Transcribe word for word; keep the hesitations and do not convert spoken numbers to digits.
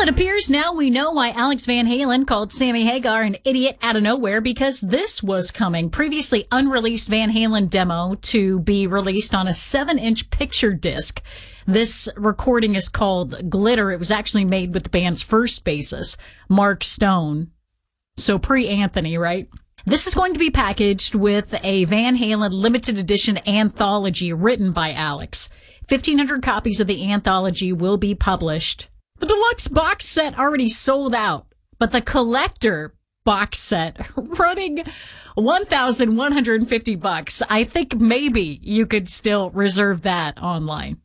Well, it appears now we know why Alex Van Halen called Sammy Hagar an idiot out of nowhere, because this was coming. Previously unreleased Van Halen demo to be released on a seven-inch picture disc. This recording is called Glitter. It was actually made with the band's first bassist, Mark Stone. So pre-Anthony, right? This is going to be packaged with a Van Halen limited edition anthology written by Alex. fifteen hundred copies of the anthology will be published. The deluxe box set already sold out, but the collector box set running one thousand one hundred fifty bucks. I think maybe you could still reserve that online.